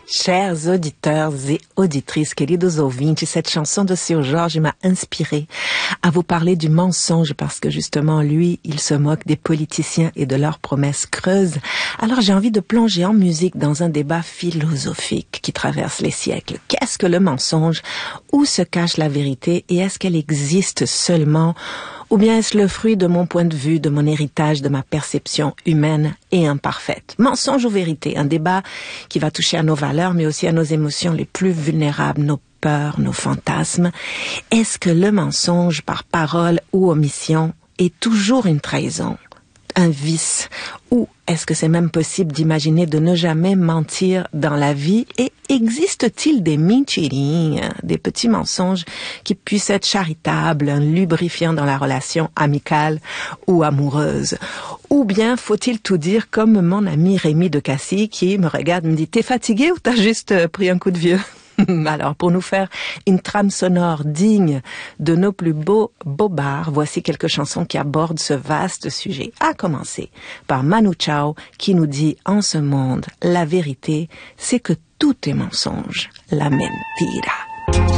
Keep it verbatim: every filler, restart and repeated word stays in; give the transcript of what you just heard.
Chers auditeurs et auditrices, queridos ouvintes, cette chanson de Seu Jorge m'a inspiré à vous parler du mensonge parce que justement, lui, il se moque des politiciens et de leurs promesses creuses. Alors j'ai envie de plonger en musique dans un débat philosophique qui traverse les siècles. Qu'est-ce que le mensonge? Où se cache la vérité? Et est-ce qu'elle existe seulement? Ou bien est-ce le fruit de mon point de vue, de mon héritage, de ma perception humaine et imparfaite? Mensonge ou vérité? Un débat qui va toucher à nos valeurs, mais aussi à nos émotions les plus vulnérables, nos peurs, nos fantasmes. Est-ce que le mensonge, par parole ou omission, est toujours une trahison, un vice? Ou est-ce que c'est même possible d'imaginer de ne jamais mentir dans la vie? Et existe-t-il des mentirinhas, des petits mensonges qui puissent être charitables, un lubrifiant dans la relation amicale ou amoureuse? Ou bien faut-il tout dire comme mon ami Rémi de Cassis qui me regarde et me dit « T'es fatigué ou t'as juste pris un coup de vieux ?» Alors, pour nous faire une trame sonore digne de nos plus beaux bobards, voici quelques chansons qui abordent ce vaste sujet. À commencer par Manu Chao, qui nous dit « En ce monde, la vérité, c'est que tout est mensonge, la mentira ».